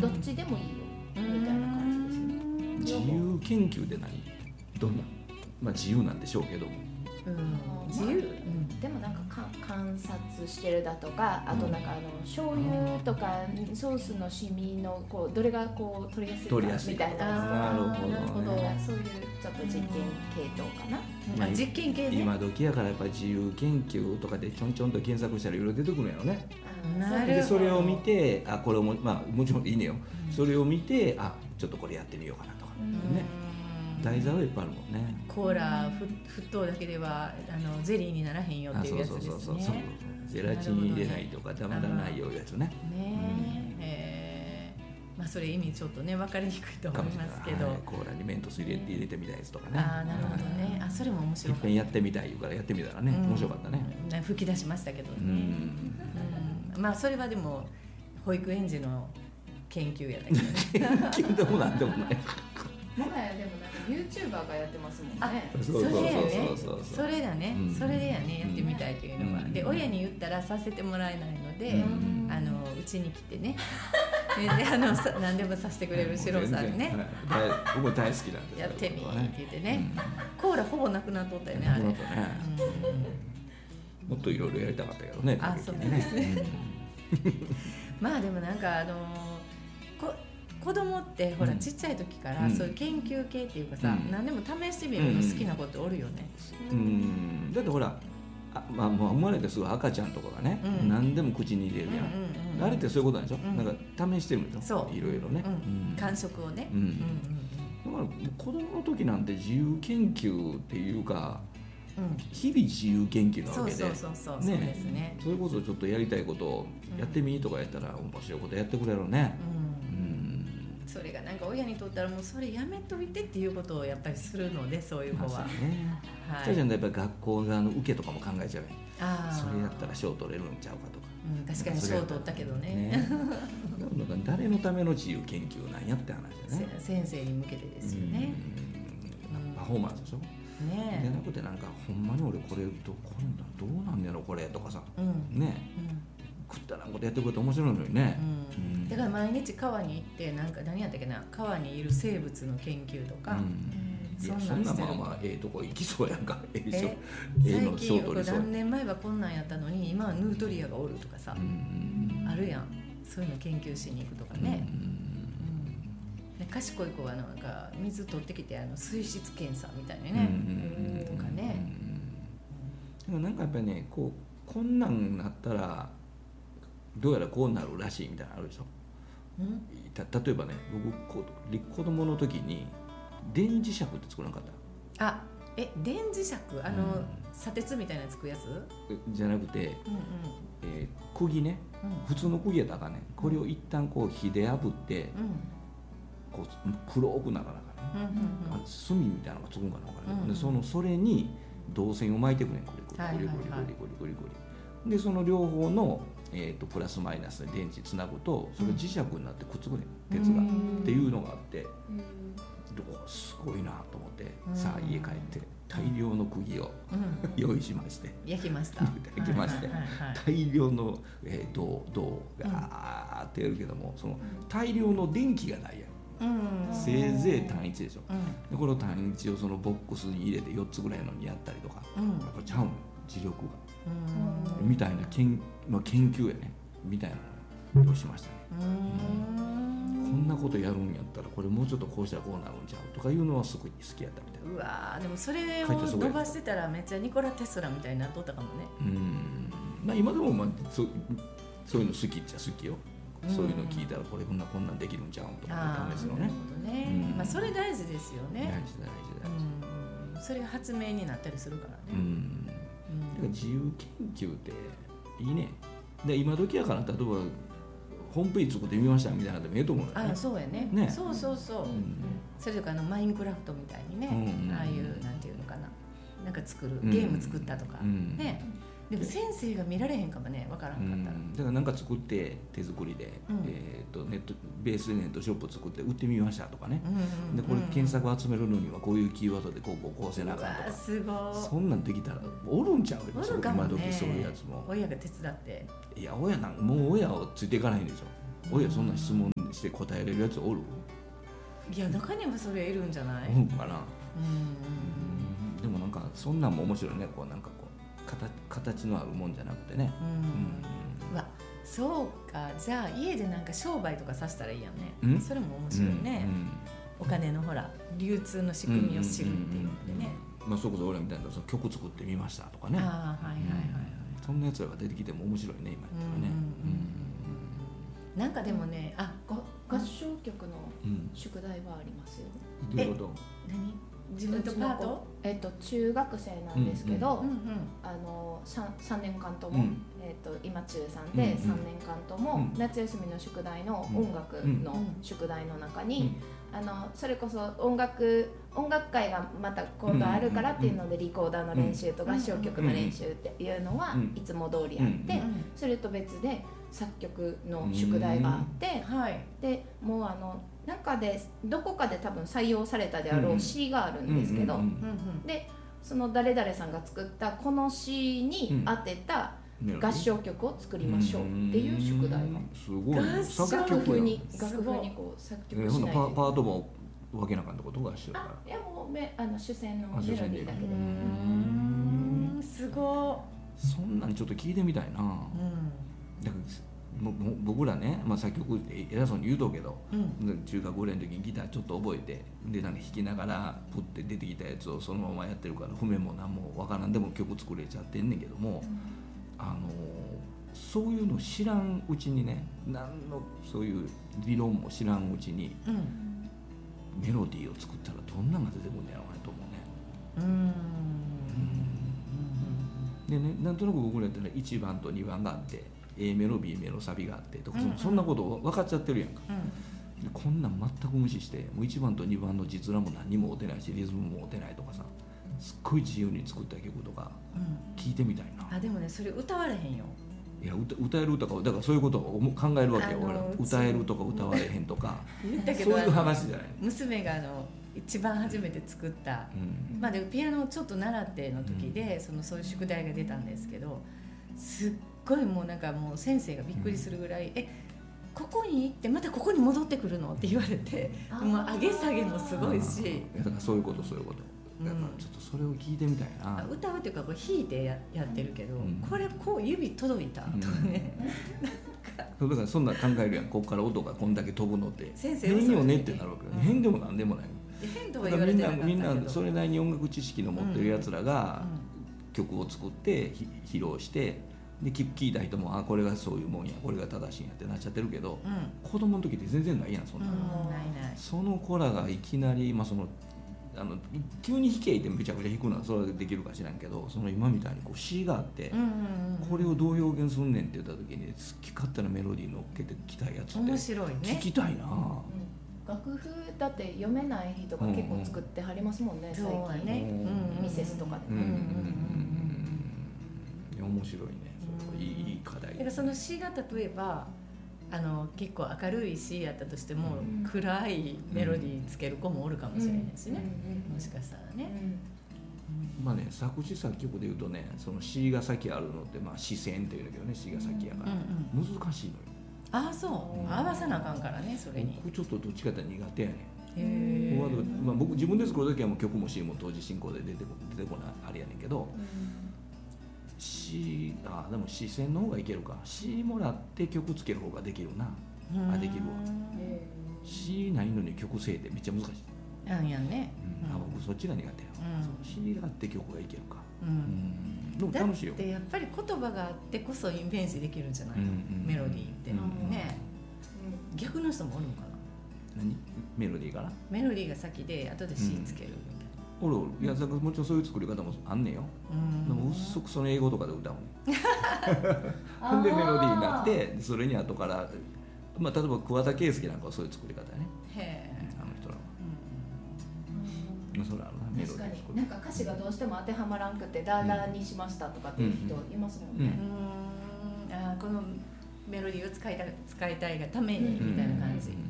どっちでもいいよみたいな感じですね。 自由研究ってどんな、自由なんでしょうけども、 自由、でもなんか観察してるだとか、あとなんか醤油とかソースのシミのこうどれがこう取りやすいかみたいな。 なるほどね。 そういうちょっと実験系統かな。 実験系ね。 今時やからやっぱり自由研究とかでちょんちょんと検索したらいろいろ出てくるんやろね。でそれを見て、これももちろんいいねよ。それを見てちょっとこれやってみようかなとかね。題材はいっぱいあるもんね。 コーラ沸騰だけではゼリーにならへんよっていうやつですね。そうゼラチン入れないとかダマらないよういうやつね。 それ意味ちょっとね分かりにくいと思いますけど、 コーラにメントス入れてみたいやつとかね。 なるほどね。それも面白かった。 いっぺんやってみたいいうからやってみたらね、面白かったね。 吹き出しましたけどね。それはでも保育園児の研究やだけどね。 研究でもなんでもない。 でもなんか YouTuber がやってますもんね。 それだね。それでやね、やってみたいというのは。で親に言ったらさせてもらえないので、うちに来てね。で何でもさせてくれるシロさんね。 僕大好きなんです。 やってみって言ってね。コーラほぼなくなっとったよねあれ。 もっといろいろやりたかったけどね。 そうですね。でもなんか子供ってほらちっちゃい時からそういう研究系っていうかさ、何でも試してみるの好きな子っておるよね。だってほらもう生まれてすぐ赤ちゃんとかがね、何でも口に入れるやん。あれってそういうことなんでしょ。なんか試してるんでしょ。いろいろね。 感触をね。 だから子供の時なんて自由研究っていうか、日々自由研究なわけで、それこそちょっとやりたいことをやってみとかやったら面白いことやってくれるね。 それがなんか親にとったらもうそれやめといてっていうことをやっぱりするので、そういう子は。 ちゃちゃんやっぱり学校側の受けとかも考えちゃう。それやったら賞取れるんちゃうかとか。 確かに賞取ったけどね。 誰のための自由研究なんやって話だね。 先生に向けてですよね。 パフォーマンスでしょ。でなくてなんかほんまに俺これどうなんやろこれとかさ、ね。食ったらんことやってくれて面白いのにね。 だから毎日川に行って何やったっけな、川にいる生物の研究とか。 そんなとこ行きそうやんか。 最近何年前はこんなんやったのに今はヌートリアがおるとかさ、あるやん。そういうの研究しに行くとかね。賢い子はなんか水取ってきて水質検査みたいなね、とかね。 でもなんかやっぱりね、こんなんなったらどうやらこうなるらしいみたいなのあるでしょ。例えばね、僕子供の時に電磁石って作らなかった。 電磁石砂鉄みたいなやつ作るやつじゃなくて、釘ね、普通の釘やったらあかんねん。これを一旦こう火で炙って、こう黒くならなあかんね。炭みたいなのがつくんかな分かる。でそれに導線を巻いてくねん。これでその両方のプラスマイナスで電池つなぐとそれ磁石になってくっつくねん、鉄がっていうのがあって、すごいなと思って、さあ家帰って大量の釘を用意しまして、 焼きました大量の銅がーってやるけども、その大量の電気がないやん。せいぜい単1でしょ。でこの単1をそのボックスに入れて4つぐらいのにやったりとか、やっぱちゃうの磁力がみたいな研究やねみたいなのをしましたね。こんなことやるんやったらこれもうちょっとこうしたらこうなるんちゃうとかいうのはすごい好きやったみたいな。 うわでもそれを伸ばしてたらめっちゃニコラ・テスラみたいになっとったかもね。 今でもそういうの好きっちゃ好きよ。そういうの聞いたらこんなんできるんちゃうとか試すのね。 それ大事ですよね。 大事。 それが発明になったりするからね。 だから自由研究っていいね。で今時やから例えばホームページ作ってみましたみたいなのでもええと思うよね。 そうやね。そう。それとかマインクラフトみたいにね、ああいうなんていうのかな、なんか作るゲーム作ったとかね。でも先生が見られへんかもね、分からんかったら。 だからなんか作って手作りで、ネットベースでネットショップ作って売ってみましたとかね。でこれ検索集めるのにはこういうキーワードでこうせなあかんとか。 すごい。 そんなんできたらおるんちゃうよ。 おるかもね。 今時そういうやつも。 親が手伝って。 いやもう親はついていかないんでしょ。親そんな質問して答えれるやつおる？ いや中にはそれいるんじゃない？ かな。でもなんかそんなんも面白いね。こうなんかこう形のあるもんじゃなくてね。 わ、そうか。じゃあ家でなんか商売とかさせたらいいやね。それも面白いね。お金のほら流通の仕組みを知るっていうのでね。 まあそれこそ俺みたいな曲作ってみましたとかね。そんなやつらが出てきても面白いね今やったらね。 なんかでもね、 合唱曲の宿題はありますよ。 どういうこと？ 何？自分とパート？ 中学生なんですけど、3年間とも、今中3で3年間とも夏休みの宿題の音楽の宿題の中に、それこそ音楽会がまた今度あるからっていうのでリコーダーの練習と合唱曲の練習っていうのはいつも通りやって、それと別で作曲の宿題があって、でもうなんかでどこかで多分採用されたであろう詩があるんですけど、でその誰々さんが作ったこの詩に当てた合唱曲を作りましょうっていう宿題がすごい楽譜にこう作曲しないでパートも分けなかったことがしてるから。 いやもう主戦のメロディーだけですごい。そんなんちょっと聞いてみたいな。だから僕らね、作曲って偉そうに言うとうけど、中学ぐらいの時にギターちょっと覚えてでなんか弾きながらプッて出てきたやつをそのままやってるから譜面も何もわからんでも曲作れちゃってんねんけども、そういうの知らんうちにね、何のそういう理論も知らんうちに、メロディーを作ったらどんなのが出てくるんやろうなと思うね。でね、なんとなく僕らやったら1番と2番があって A メロ B メロサビがあってとか、そんなこと分かっちゃってるやんか。でこんなん全く無視してもう1番と2番の実らも何も合うてないしリズムも合うてないとかさ、すっごい自由に作った曲とか聞いてみたいな。 でもねそれ歌われへんよ。 いや歌えるとかだからそういうことを考えるわけよ。俺歌えるとか歌われへんとか言ったけどそういう話じゃない。 娘が一番初めて作った、でピアノをちょっと習っての時で、そういう宿題が出たんですけど、すっごいもうなんかもう先生がびっくりするぐらい、ここに行ってまたここに戻ってくるのって言われて、もう上げ下げもすごいし、 だからそういうことだからちょっとそれを聞いてみたいな。 歌うっていうかこれ弾いて やってるけど、これこう指届いたとかね、 だからそんな考えるやん。ここから音がこんだけ飛ぶのって先生変よねってなるわけよ。変でもなんでもない。 変とは言われてなかったけど、 みんなそれなりに音楽知識の持ってるやつらが曲を作って披露してで聞いた人もこれがそういうもんやこれが正しいんやってなっちゃってるけど、子供の時って全然ないやんそんなの。その子らがいきなり、急に弾けってめちゃくちゃ弾くのはそれはできるかもしれんけど、今みたいにこう詩があって、これをどう表現すんねんって言った時に好き勝手なメロディー乗っけてきたやつって面白いね。 聞きたいな。 楽譜だって読めない人が結構作ってはりますもんね、最近ね、ミセスとかで。 面白いね。いい課題。 だからその詩が例えば結構明るい詩やったとしても、暗いメロディーつける子もおるかもしれないしね、もしかしたらね。 作詞作曲でいうとね、その詩が先あるのって詩線っていうんだけどね、詩が先やから難しいのよ。 そう、合わさなあかんからね。それに僕ちょっとどっちかって苦手やねん。僕自分で作る時はもう曲も詩も同時進行で出てこないあれやねんけど、でも詩線の方がいけるか。詩もらって曲つける方ができるな。できるわ。詩ないのに曲せえってめっちゃ難しい。 やね。 僕そっちが苦手や。詩があって曲がいけるか。でも楽しいよ。 だってやっぱり言葉があってこそイメージできるんじゃない、メロディーってね。逆の人もおるのかな。 何メロディーかな。 メロディーが先で後で詩つけるみたいな。 おる。いやもちろんそういう作り方もあんねんよ。でも薄くその英語とかで歌うねほんでメロディーになってそれに後から、例えば桑田佳祐なんかはそういう作り方やね。あの人らは。それあるな。メロディー確かになんか歌詞がどうしても当てはまらんくてラーラーにしましたとかっていう人いますもんね。 このメロディーを使いたいがためにみたいな感じ。面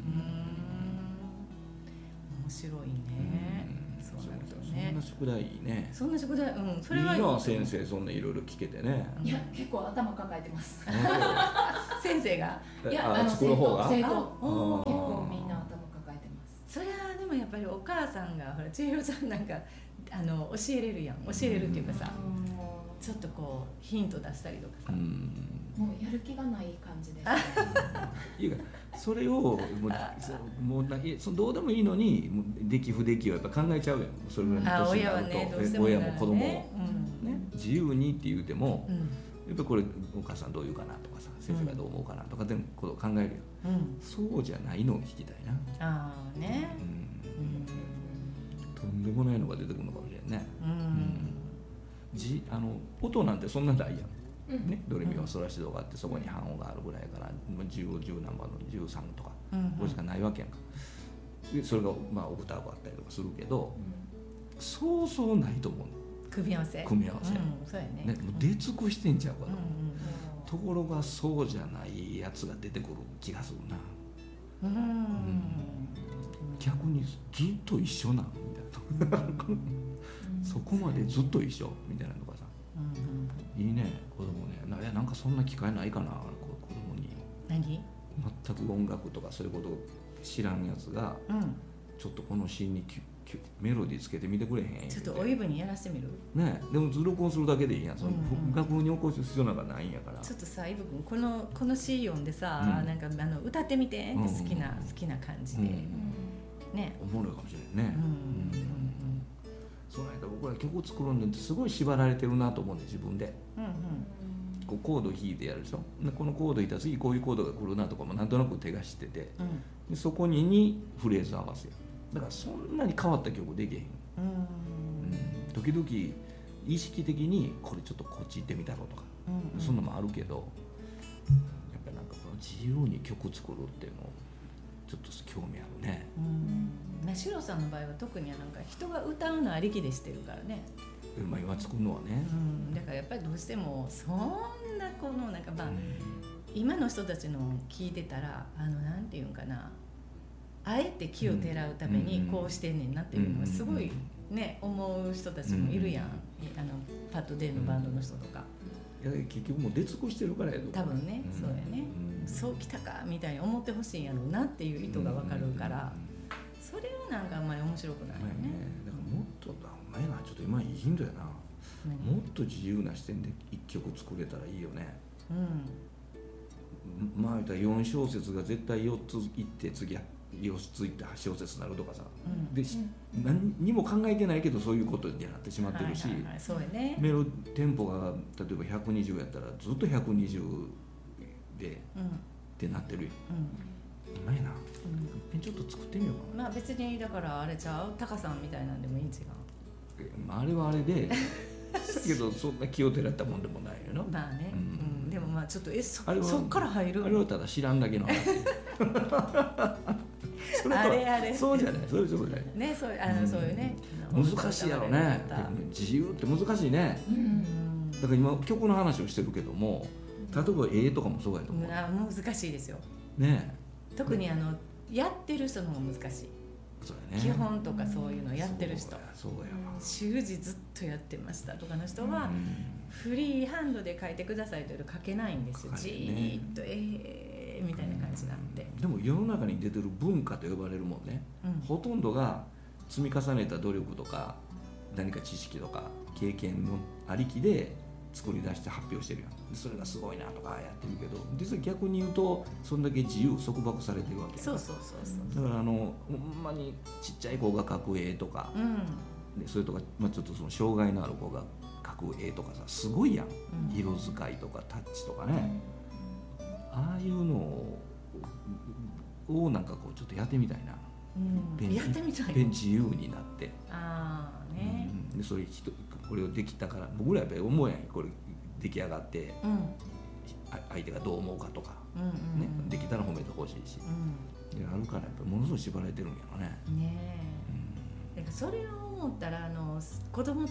白いね。 そんな宿題いいね。 そんな宿題、それはいいな。先生そんないろいろ聞けてね。 いや結構頭抱えてます。 先生がいや作る方が生徒結構ぱりお母さんがほら千尋ちゃんなんか教えれるやん、教えれるっていうかさ、ちょっとこうヒント出したりとかさ、 もうやる気がない感じですいやそれをもうどうでもいいのに出来不出来をやっぱ考えちゃうやん。それぐらいの年になると、親も子供も、ね、自由にって言うても、やっぱこれお母さんどう言うかなとかさ、先生がどう思うかなとかでもことを考えるよ、そうじゃないのを聞きたいな。とんでもないのが出てくるのかもしれないね。音なんてそんなないやん。ね、ドレミファソラシドがあってそこに半音があるぐらいから10何番の13とかこれしかないわけやんか。でそれがまあオクターブあったりとかするけど、そうそうないと思う。 組み合わせ、 そうやね。もう出尽くしてんちゃうかと。ところがそうじゃないやつが出てくる気がするな。逆にずっと一緒なのみたいなそこまでずっと一緒みたいなのがさ、いいね。子供ね、なんかそんな機会ないかな、子供に。 何？ 全く音楽とかそういうことを知らんやつが、ちょっとこのシーンにメロディーつけてみてくれへん。 ちょっとおイブにやらせてみる？ ね、でも録音するだけでいいやん。その楽譜に起こす必要なんかないんやから。 ちょっとさ、イブ君この C 音でさ、なんか歌ってみてって好きな感じで、ね。 おもろいかもしれないね。その間僕ら曲作るんですごい縛られてるなと思うんで、自分で。こうコード弾いてやるでしょ。でこのコード弾いたら次こういうコードが来るなとかもなんとなく手が知ってて、でそこにフレーズ合わせる。だからそんなに変わった曲できへん。時々意識的にこれちょっとこっち行ってみたろとか、そんなのもあるけど、やっぱりなんかこの自由に曲作るっていうのちょっと興味あるね。 シロさんの場合は特になんか人が歌うのありきでしてるからね。 今作るのはね、 だからやっぱりどうしてもそんなこのなんか今の人たちの聞いてたらなんていうんかな、あえて木をてらうためにこうしてんねんなっていうのはすごいね思う人たちもいるやん。パッドデーのバンドの人とか。 いや結局もう出尽くしてるからやと。 多分ね、そうやね。そうきたかみたいに思ってほしいんやろうなっていう意図が分かるから、それはなんかあんまり面白くないよね。 だからもっとお前なちょっと今いいヒントやな。もっと自由な視点で一曲作れたらいいよね。まあ言ったら4小節が絶対4ついって次は4ついって8小節になるとかさ、で何にも考えてないけどそういうことになってしまってるし、メロテンポが例えば120やったらずっと120で、ってなってるよ。うまいな。ちょっと作ってみようかな。 まあ別にだからあれちゃう、タカさんみたいなんでもいいん違う。 あれはあれでだけどそんな気を照らったもんでもないよな。 まあね、でもまあちょっとそっから入る。 あれはただ知らんだけの話。 あれそうじゃない、それそうじゃないね、そういうね、 難しいやろね。自由って難しいね。だから今曲の話をしてるけども、例えば絵とかもそうやと思う。 難しいですよね。 特にやってる人の方が難しい。基本とかそういうのやってる人、習字ずっとやってましたとかの人はフリーハンドで書いてくださいというと書けないんですよ。じーっとみたいな感じなんで。 でも世の中に出てる文化と呼ばれるもんね、ほとんどが積み重ねた努力とか何か知識とか経験のありきで作り出して発表してるやん。それがすごいなとかやってるけど、実は逆に言うとそんだけ自由束縛されてるわけやん。だからほんまにちっちゃい子が描く絵とか、でそれとか、ちょっとその障害のある子が描く絵とかさ、すごいやん、色使いとかタッチとかね、ああいうのをなんかこうちょっとやってみたいな。 やってみたい。 自由になって、でそれこれをできたから僕らやっぱり思うやん、これ出来上がって、相手がどう思うかとか、できたら褒めてほしいし、であるからやっぱりものすごい縛られてるんやろね。 だからそれを思ったら子供って、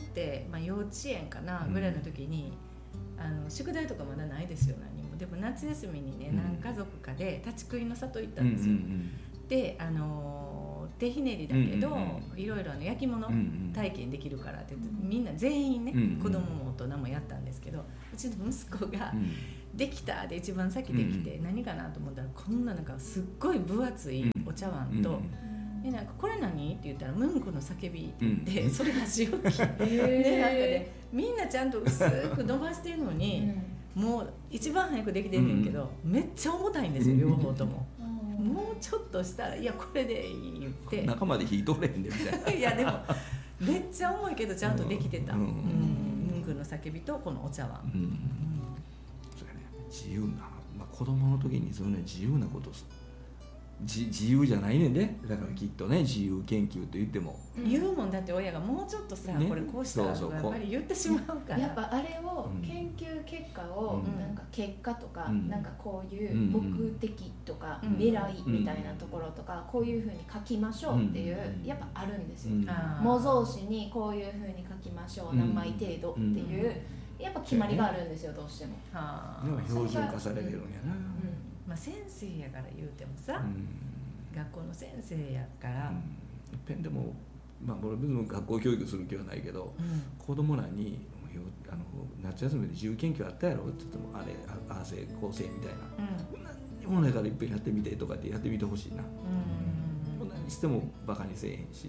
幼稚園かなぐらいの時に、宿題とかまだないですよ、何も。でも夏休みにね、何家族かで立ち食いの里行ったんですよ。で手ひねりだけど、いろいろ焼き物体験できるからって言って、みんな全員ね、子供も大人もやったんですけど、うちの息子ができたで一番先できて、何かなと思ったらこんななんかすっごい分厚いお茶碗と、 なんかこれ何って言ったらムンクの叫びで、それ箸置きでなんかねみんなちゃんと薄く伸ばしてるのに、もう一番早くできてんねんけど、めっちゃ重たいんですよ両方とも。もうちょっとしたらいやこれでいい言って中まで火通れへんでみたいな。 いやでもめっちゃ重いけどちゃんとできてた。ムンクの叫びとこのお茶碗。 そうやね、自由な、子供の時にそういうね自由なこと自由じゃないねんね。だからきっとね自由研究と言っても、 言うもんだって親がもうちょっとさ、これこうしたらとかやっぱり言ってしまうから、 やっぱあれを研究結果をなんか結果とか、なんかこういう目的とか狙いみたいなところとか、こういうふうに書きましょうっていうやっぱあるんですよ。模造紙にこういうふうに書きましょう、何枚程度っていうやっぱ決まりがあるんですよ、どうしても。 標準化されてるんやな。 先生やから言うてもさ、学校の先生やから、 いっぺんでも俺別に学校教育する気はないけど、子供らに夏休みで自由研究あったやろって言ってもあれああせこうせみたいな、何にもないからいっぺんやってみてとかってやってみてほしいな。何してもバカにせえへんし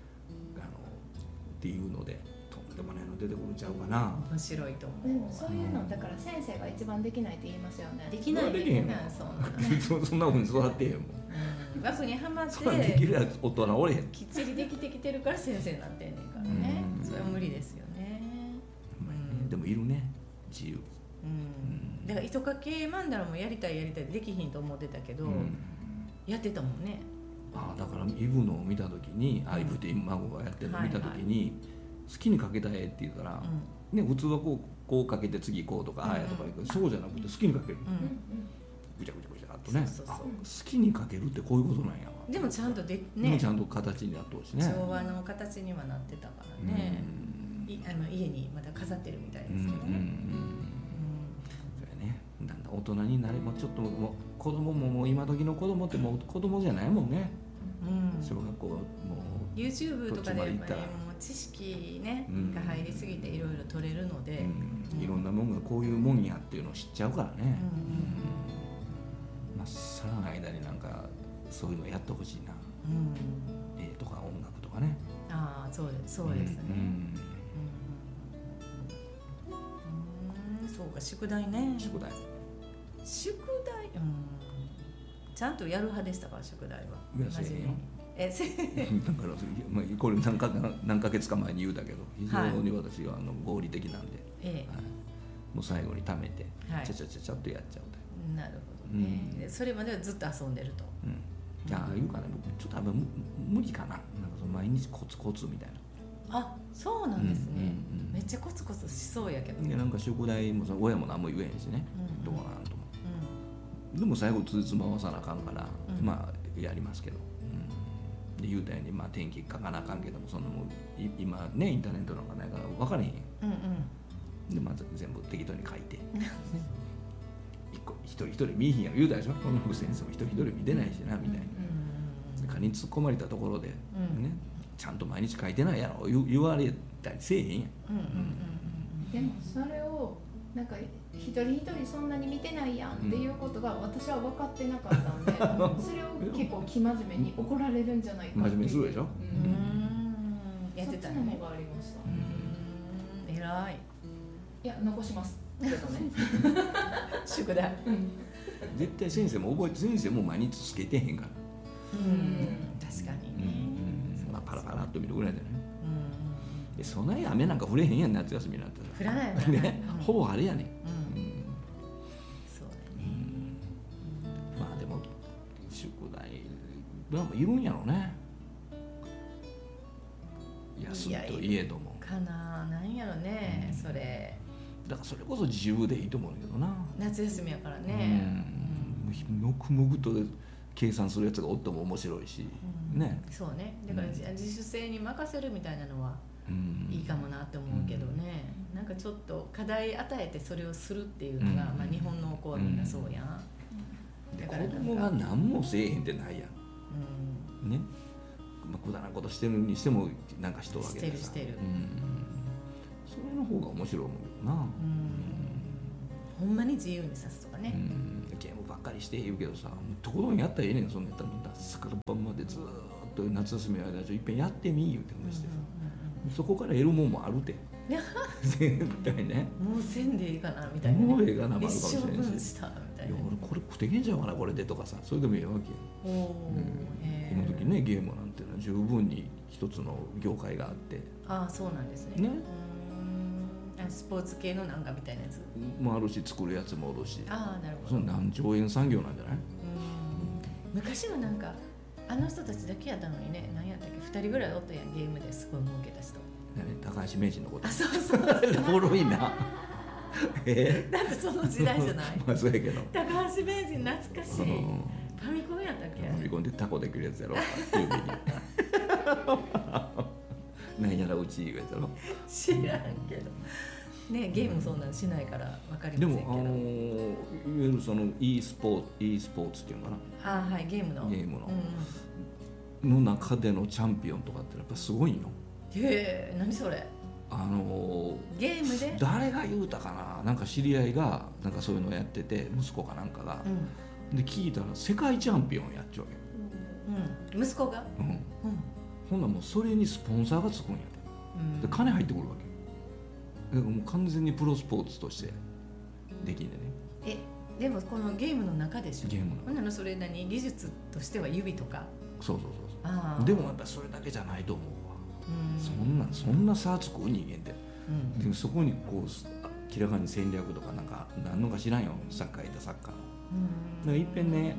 っていうのでとんでもないの出てくるんちゃうかな。 面白いと思う。 でもそういうのだから先生が一番できないって言いますよね。 できないできへんの。そんなふうに育ってへんもん。 枠にはまってできるやつ大人おれへん。 きっちりできてきてるから先生になってんねんからね。それは無理ですよね。 でもいるね自由。 だから糸かけマンダラもやりたいできひんと思ってたけど、やってたもんね。 だからイブのを見た時にイブって孫がやってるのを見た時に、好きにかけた絵って言ったら、普通はこうかけて次こうとかあやとか言うけど、そうじゃなくて好きにかける。ぐちゃぐちゃぐちゃっとね。好きにかけるってこういうことなんやわ。 でもちゃんとちゃんと形になってほしいね。 昭和の形にはなってたからね。家にまだ飾ってるみたいですけどね。 だんだん大人になれもちょっともう子供も今時の子供ってもう子供じゃないもんね。小学校も YouTube とかでやっぱりもう知識ねが入りすぎていろいろ取れるので、 いろんなもんがこういうもんやっていうのを知っちゃうからね。まっさらな間になんかそういうのやってほしいな。絵とか音楽とかね。 そうですね。そうか、宿題ね。宿題ちゃんとやる派でしたから宿題は。 だからこれ何ヶ月か前に言うたけど非常に私は合理的なんで、もう最後に貯めてちゃちゃっとやっちゃう。 なるほどね。それまではずっと遊んでると。 じゃあいうかね、僕ちょっと無理かな。なんか毎日コツコツみたいな。 そうなんですね。めっちゃコツコツしそうやけど。 なんか宿題も親も何も言えへんしね。どうなんとも。でも最後つじつま合わさなあかんからやりますけど。で言うたように天気書かなあかんけども、そんなも今ねインターネットなんかないから分からへんやん。でまず全部適当に書いて一人見えへんやろ言うたでしょ。この先生も一人見てないしなみたいな。仮に突っ込まれたところでね、ちゃんと毎日書いてないやろ言われたりせえへんやん。 でもそれをなんか一人一人そんなに見てないやんっていうことが私は分かってなかったんで、それを結構生真面目に怒られるんじゃないかっていう。 真面目にするでしょ。 やってたね。 そっちの方がありました。 偉い。 いや残しますけどね。 宿題。 絶対先生も毎日つけてへんから。 確かにね。 パラパラっと見るぐらいだよね。そんなに雨なんか降れへんやん、夏休みなんて。 降らないもんね。 ほぼ晴れやねん。 そうだね。 でも宿題なんかいるんやろうね。休みといえども。 なんやろね、それ。 だからそれこそ自由でいいと思うんだけどな。 夏休みやからね。 黙々と計算するやつがおっても面白いし、ね。 そうね。だから自主性に任せるみたいなのはいいかもなって思うけどね。なんかちょっと課題与えてそれをするっていうのが、日本の子はみんなそうやん。 だから子供が何もせえへんってないやん。ね。くだらんことしてるにしてもなんか人をあげてさ。 してる。 それの方が面白いもんな。 ほんまに自由にさすとかね、 ゲームばっかりして言うけどさ、ところにやったらええねん、そんなやったら朝から晩までずっと夏休みの間いっぺんやってみ言うてもして、そこから得るもんもあるて絶対ね、 もうせんでいいかなみたいな、ね、 もうええかなもあるかもしれないし、 一生分したみたいな、 いや俺これ食ってけんちゃうかなこれでとかさ、それでもいいわけよ。今時ねゲームなんていうのは十分に一つの業界があって、 ああそうなんですね。スポーツ系のなんかみたいなやつもあるし、作るやつもおるし、 ああなるほど、 その何兆円産業なんじゃない？ 昔はなんかあの人たちだけやったのにね、何やったっけ、2人ぐらいおったやん、ゲームですごい儲けた人。 高橋名人のこと。 あ、そうそうおもろいな。だってその時代じゃないまあそうやけど、 高橋名人懐かしい、ファミコンやったっけ、 ファミコンでタコできるやつやろ指に何やらうち言うやつやろ、 知らんけどね、ゲームそんなんしないから分かりませんけど、 でもいわゆるその e スポーツっていうのかな、はい、ゲームのの中でのチャンピオンとかってやっぱすごいよ。 へえ、何それ、ゲームで誰が言うたかな、なんか知り合いがなんかそういうのをやってて、息子かなんかが、で聞いたら世界チャンピオンやっちゃうわけ、息子が、 ほんならもうそれにスポンサーがつくんやで、金入ってくるわけだから、もう完全にプロスポーツとしてできんでね。 でもこのゲームの中でしょ、 ゲームのほんならそれ何、技術としては指とか、 そうでもやっぱそれだけじゃないと思うわ、そんな差つく人間で、でもそこにこう明らかに戦略とかなんか何のか知らんよ、サッカーやったサッカーの、いっぺんね、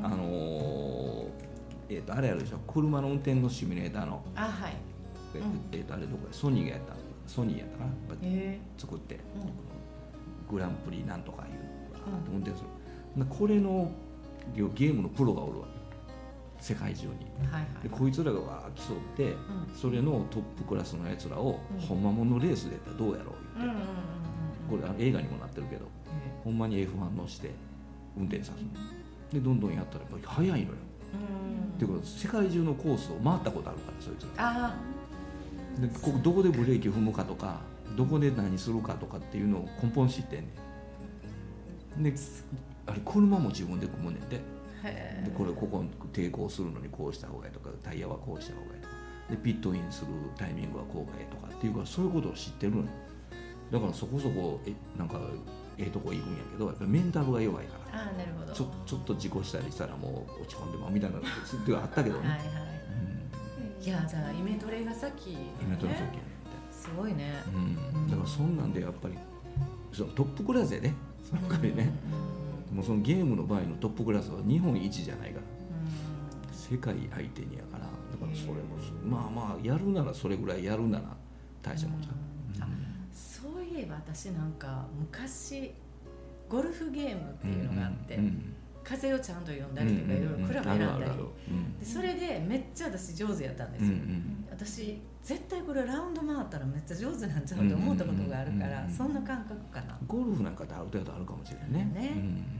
あれあるでしょ、車の運転のシミュレーターの、 はい、 あれどこや、ソニーやったかな、作って、グランプリなんとかいう運転する、これのゲームのプロがおるわけ、世界中に、でこいつらが競って、それのトップクラスのやつらを、ほんまもんのレースでやったらどうやろう言って、これ映画にもなってるけど、ほんまに F1 乗して運転させるで、どんどんやったらやっぱり速いのよ。ってことは世界中のコースを回ったことあるから、そいつらで、どこでブレーキ踏むかとか、どこで何するかとかっていうのを根本知ってんねんで、あれ車も自分で組むねんで、ここ抵抗するのにこうした方がいいとか、タイヤはこうした方がいいとかで、ピットインするタイミングはこうがいいとかっていうから、そういうことを知ってるのよ。だからそこそこなんかとこ行くんやけど、やっぱりメンタルが弱いから、 なるほど、 ちょっと事故したりしたらもう落ち込んでもみたいなっていうのがあったけどね。 いや、じゃあイメトレが先、イメトレ先やね、すごいね、 だからそんなんでやっぱりそのトップクラスやね、その代わりね、もうそのゲームの場合のトップクラスは日本一じゃないから、世界相手にやから、だからそれもまあやるならそれぐらいやるなら大したもんじゃん。 そういえば私なんか昔ゴルフゲームっていうのがあって、風をちゃんと読んだりとか、いろいろクラブ選んだり、でそれでめっちゃ私上手やったんですよ。私絶対これラウンド回ったらめっちゃ上手なんちゃうと思ったことがあるから、そんな感覚かな。 ゴルフなんかである程度あるかもしれないね。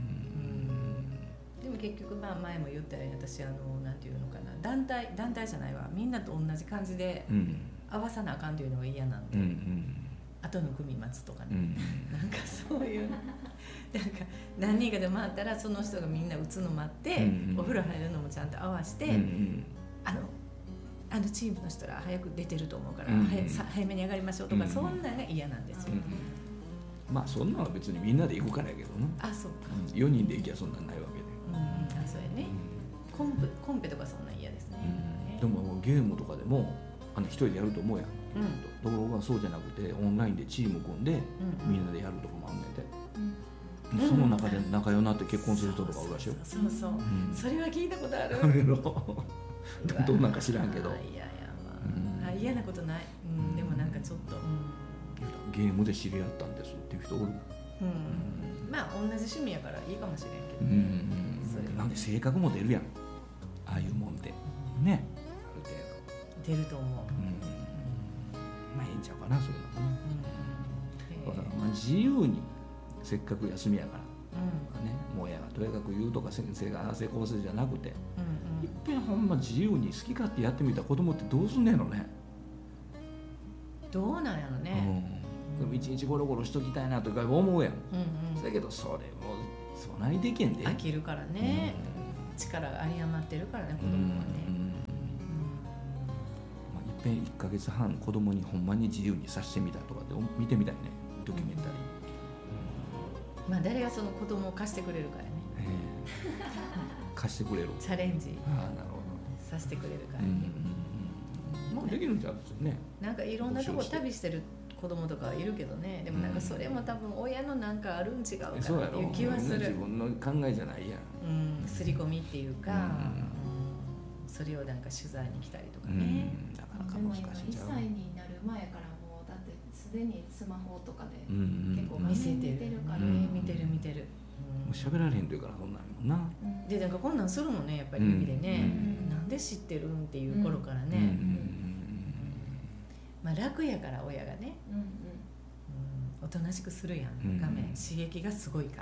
でも結局前も言ったように、私なんていうのかな、団体じゃないわ、みんなと同じ感じで合わさなあかんというのが嫌なんで、後の組待つとかね、なんかそういうなんか何人かで回ったらその人がみんな打つの待って、お風呂入るのもちゃんと合わせて、あのチームの人ら早く出てると思うから、早めに上がりましょうとか、そんなのが嫌なんですよ。 まあそんなのは別にみんなで行くからやけどね。 そうか。 4人で行きゃそんなんないわけで。 そうやね。コンペとかそんなん嫌ですね。 でもゲームとかでも一人でやると思うやん。ところがそうじゃなくて、オンラインでチーム組んでみんなでやるとかもあんねんで、その中で仲良くなって結婚する人とかおるらしいよ。 そう、それは聞いたことある。 どんなんか知らんけど、 嫌なことない。でもなんかちょっとゲームで知り合ったんですっていう人おる。 まあ同じ趣味やからいいかもしれんけど、 なんで性格も出るやん、ああいうもんでね、ある程度出ると思う。 まあいいんちゃうかな、それは。まあ自由に、せっかく休みやからね、もう親がとやかく言うとか、先生がああせこうせじゃなくて、いっぺんほんま自由に好き勝手やってみた子供ってどうすんねんのね。 どうなんやろね。 一日ゴロゴロしときたいなとか思うやん、だけどそれもそないできんで飽きるからね、力が有り余ってるからね子供はね、 いっぺん1ヶ月半子供にほんまに自由にさせてみたとかで見てみたいね、ドキュメンタリー、 まあ誰がその子供を貸してくれるかやね、 貸してくれるチャレンジなるほどさせてくれるからね、 まあできるんちゃうんですよね。 なんかいろんなとこ旅してる子供とかいるけどね、でもなんかそれも多分親のなんかあるん違うかなっていう気はする。 自分の考えじゃないやん、 刷り込みっていうか、それをなんか取材に来たりとかね、 なかなか難しいんちゃう。 1歳になる前からもうだってすでにスマホとかで結構見せてるからね、見てるもう喋られへんというからそんなんもんな、 でなんかこんなんするもんねやっぱり指でね、なんで知ってるんっていう頃からね、まあ楽やから親がね、おとなしくするやん、画面刺激がすごいから、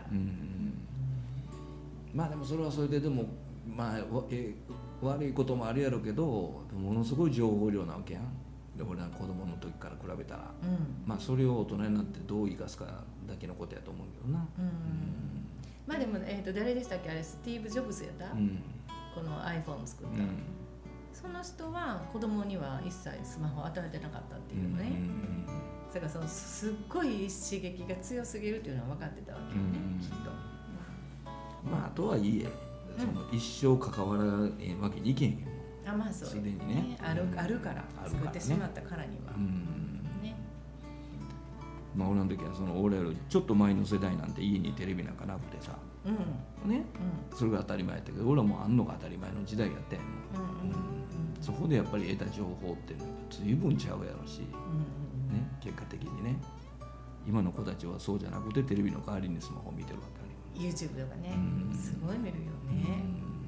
まあでもそれはそれででもまあ悪いこともあるやろうけどものすごい情報量なわけやん。で俺は子供の時から比べたら、まあそれを大人になってどう生かすかだけのことやと思うけどな。 まあでも、誰でしたっけあれスティーブ・ジョブズやった、この iPhone 作った、その人は子供には一切スマホを与えてなかったっていうのね、だからそのすっごい刺激が強すぎるっていうのは分かってたわけよね、きっと。 まあとはいえその一生関わらへんわけにいけへんよ。 まあそうすでにねあるから作ってしまったからにはね。 まあ俺の時はその俺よりちょっと前の世代なんて家にテレビなんかなくてさ、ね、それが当たり前やったけど俺はもうあんのが当たり前の時代やったやん。そこでやっぱり得た情報っていうのは随分ちゃうやろし、ね、結果的にね今の子たちはそうじゃなくてテレビの代わりにスマホを見てるわけよ。YouTube とかね、すごい見るよね。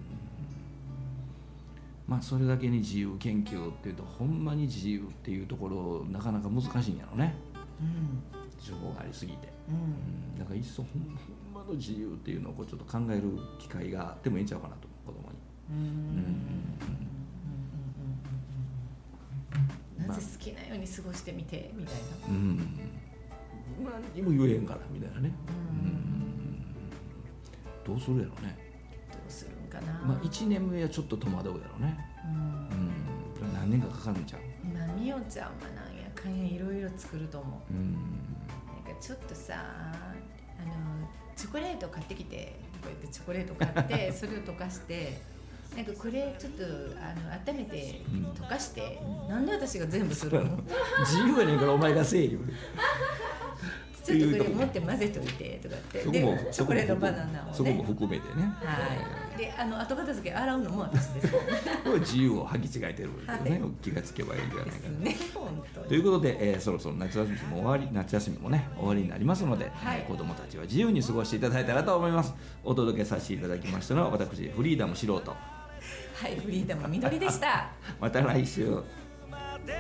まあそれだけに自由研究っていうとほんまに自由っていうところなかなか難しいんやろね、情報がありすぎて、だからいっそほんまの自由っていうのをこうちょっと考える機会があってもいいんちゃうかなと子供に。 なぜ好きなように過ごしてみてみたいな、 何にも言えへんからみたいなね、どうするやろね。 どうするんかな。 まあ1年目はちょっと戸惑うやろね。何年かかかるんちゃう。 みおちゃんはなんやかんやいろいろ作ると思う。なんかちょっとさチョコレート買ってきてこうやってチョコレート買ってそれを溶かしてなんかこれちょっと温めて溶かして、なんで私が全部するの自由やねんからお前がせえよちょっとこれ持って混ぜといてとかってでチョコレートバナナをねそこも含めてね、 で後片付け洗うのも私です自由を履き違えてるけどね、気がつけばいいんじゃないかね、 ということで、そろそろ夏休みもね終わりになりますので、子どもたちは自由に過ごしていただいたらと思います。お届けさせていただきましたのは私フリーダム素人フリーダムみどりでしたまた来週。